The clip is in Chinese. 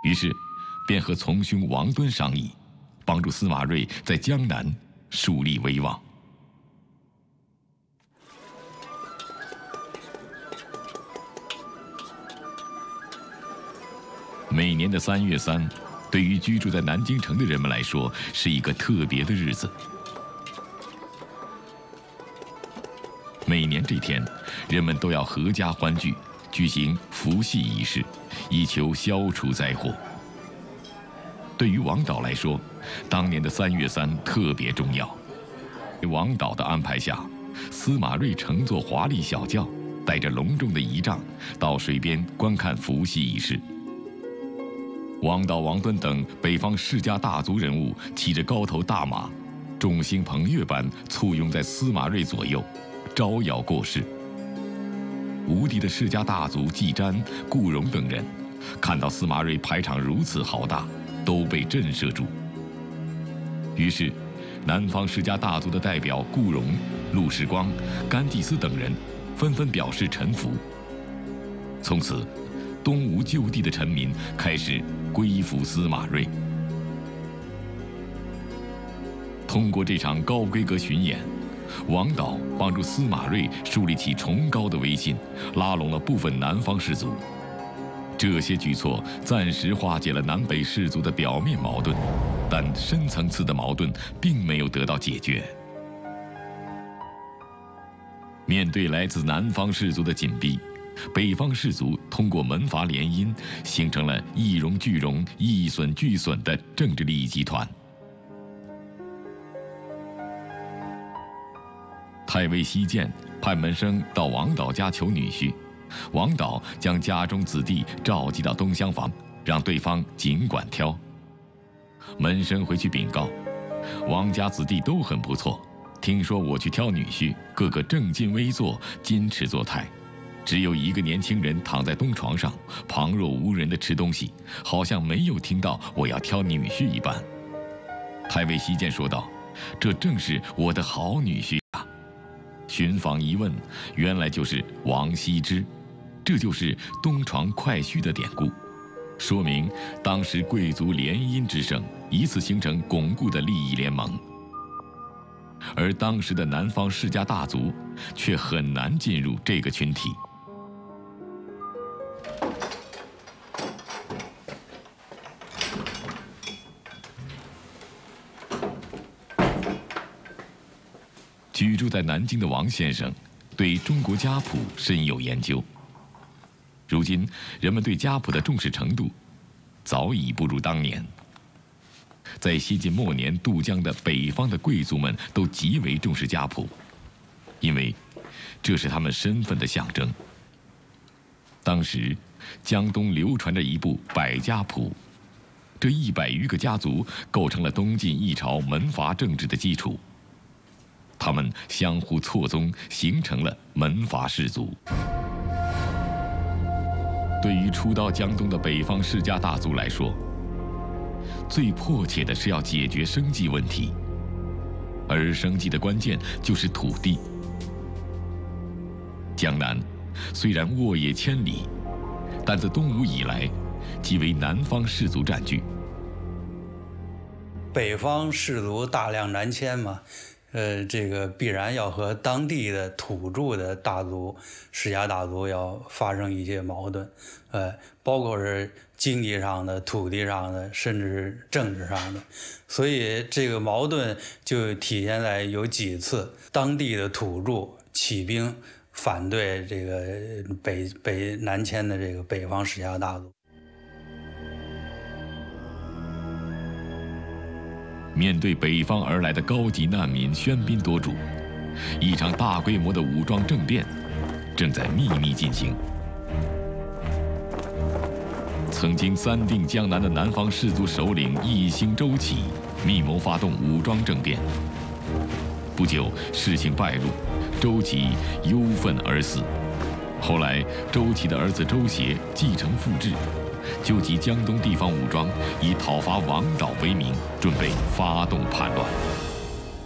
于是便和从兄王敦商议，帮助司马睿在江南树立威望。每年的3月3，对于居住在南京城的人们来说，是一个特别的日子。每年这天，人们都要阖家欢聚，举行伏羲仪式，以求消除灾祸。对于王导来说，当年的3月3特别重要。在王导的安排下，司马睿乘坐华丽小轿，带着隆重的仪仗，到水边观看伏羲仪式。王导、王敦等北方世家大族人物骑着高头大马，众星捧月般簇拥在司马睿左右，招摇过市。无敌的世家大族季瞻、顾荣等人看到司马睿排场如此浩大，都被震慑住。于是，南方世家大族的代表顾荣、陆时光、甘祭司等人纷纷表示臣服。从此，东吴旧地的臣民开始归服司马睿。通过这场高规格巡演，王导帮助司马睿树立起崇高的威信，拉拢了部分南方士族。这些举措暂时化解了南北士族的表面矛盾，但深层次的矛盾并没有得到解决。面对来自南方士族的紧逼，北方士族通过门阀联姻，形成了一荣俱荣、一损俱损的政治利益集团。太尉西涧派门生到王导家求女婿，王导将家中子弟召集到东厢房，让对方尽管挑。门生回去禀告，王家子弟都很不错，听说我去挑女婿，个个正襟危坐，矜持作态。只有一个年轻人躺在东床上，旁若无人地吃东西，好像没有听到我要挑女婿一般。太尉西涧说道：“这正是我的好女婿啊！”寻访一问，原来就是王羲之，这就是东床快婿的典故，说明当时贵族联姻之盛，以此形成巩固的利益联盟。而当时的南方世家大族却很难进入这个群体。居住在南京的王先生对中国家谱深有研究。如今，人们对家谱的重视程度早已不如当年。在西晋末年渡江的北方的贵族们都极为重视家谱，因为这是他们身份的象征。当时，江东流传着一部百家谱，这100余个家族构成了东晋一朝门阀政治的基础。他们相互错综，形成了门阀士族。对于初到江东的北方世家大族来说，最迫切的是要解决生计问题，而生计的关键就是土地。江南虽然沃野千里，但自东吴以来，即为南方士族占据。 北方士族大量南迁嘛。这个必然要和当地的土著的大族、世家大族要发生一些矛盾，包括是经济上的、土地上的，甚至是政治上的。所以这个矛盾就体现在有几次当地的土著起兵反对这个北南迁的这个北方世家大族。 面对北方而来的高级难民喧宾夺主，一场大规模的武装政变正在秘密进行。曾经3定江南的南方士族首领义兴周启密谋发动武装政变，不久事情败露，周启忧愤而死。后来周启的儿子周协继承父志，纠集江东地方武装，以讨伐王导为名，准备发动叛乱。